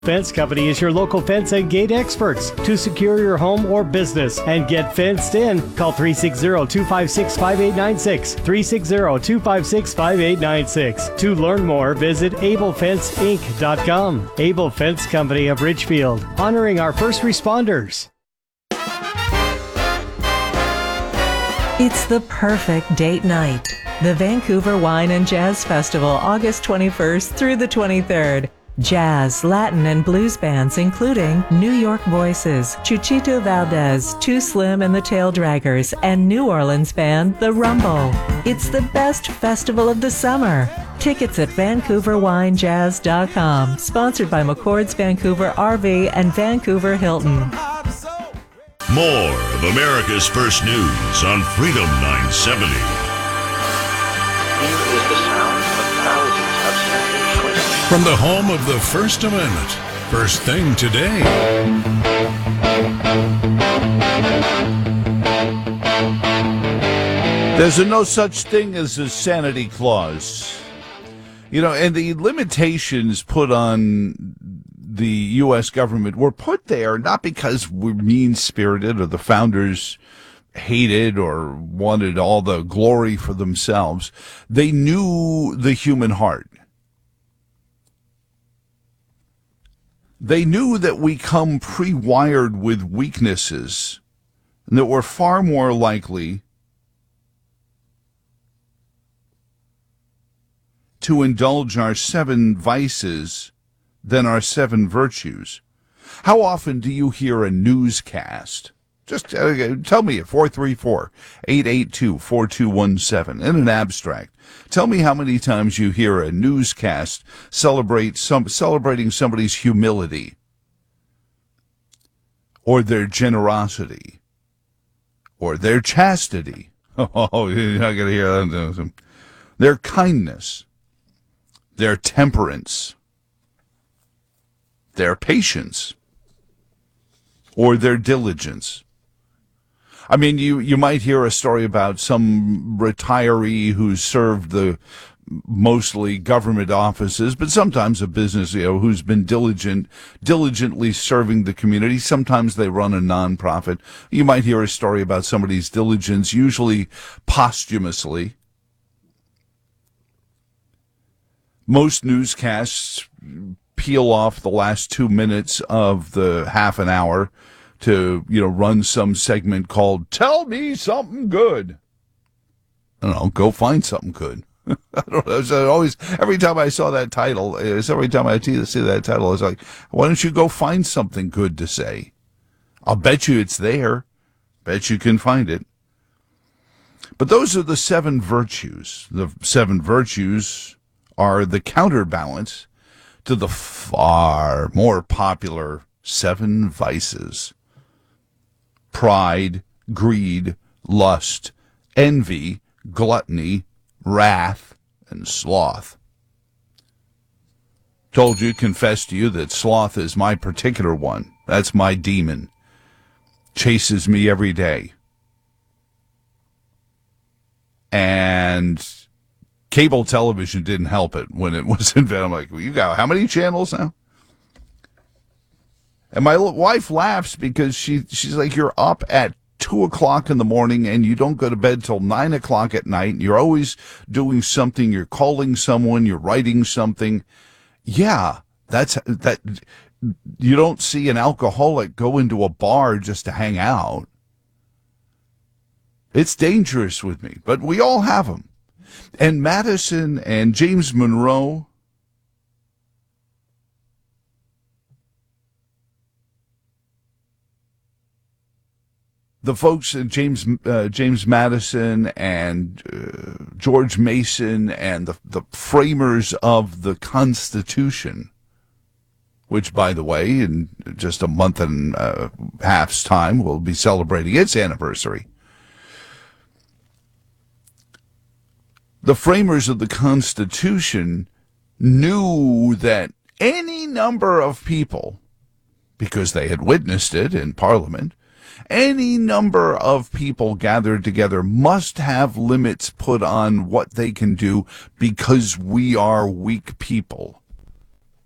Fence Company is your local fence and gate experts. To secure your home or business and get fenced in, call 360-256-5896. 360-256-5896. To learn more, visit AbelFenceInc.com. Able Fence Company of Ridgefield, honoring our first responders. It's the perfect date night. The Vancouver Wine and Jazz Festival, August 21st through the 23rd. Jazz, Latin, and blues bands including New York Voices, Chuchito Valdez, Too Slim and the Tail Draggers, and New Orleans band The Rumble. It's the best festival of the summer. Tickets at VancouverWineJazz.com. Sponsored by McCord's Vancouver RV and Vancouver Hilton. More of America's First News on Freedom 970. Here is the sound of thousands of sending choices. From the home of the First Amendment, First Thing Today. There's no such thing as a sanity clause. You know, and the limitations put on the U.S. government were put there not because we're mean-spirited or the founders hated or wanted all the glory for themselves. They knew the human heart. They knew that we come pre-wired with weaknesses and that we're far more likely to indulge our 7 vices than our 7 virtues. How often do you hear a newscast? Just tell me at 434-882-4217 in an abstract. Tell me how many times you hear a newscast celebrating somebody's humility or their generosity or their chastity. Oh, you're not going to hear that. Their kindness, their temperance, their patience, or their diligence. I mean, you might hear a story about some retiree who served the mostly government offices, but sometimes a business, who's been diligently serving the community. Sometimes they run a nonprofit. You might hear a story about somebody's diligence, usually posthumously. Most newscasts peel off the last 2 minutes of the half an hour to, run some segment called Tell Me Something Good. I don't know, go find something good. I don't know. Every time I saw that title, every time I see that title, I was like, why don't you go find something good to say? I'll bet you it's there. Bet you can find it. But those are the 7 virtues. The 7 virtues are the counterbalance to the far more popular 7 vices: pride, greed, lust, envy, gluttony, wrath, and sloth. Confessed to you that sloth is my particular one. That's my demon. Chases me every day. And cable television didn't help it when it was invented. I'm like, well, you got how many channels now? And my wife laughs because she's like, you're up at 2 o'clock in the morning and you don't go to bed till 9 o'clock at night. And you're always doing something. You're calling someone. You're writing something. Yeah, that. You don't see an alcoholic go into a bar just to hang out. It's dangerous with me, but we all have them. And Madison and James Monroe, the folks, James Madison and George Mason and the framers of the Constitution, which, by the way, in just a month and a half's time, we'll be celebrating its anniversary. The framers of the Constitution knew that any number of people, because they had witnessed it in Parliament, any number of people gathered together must have limits put on what they can do because we are weak people.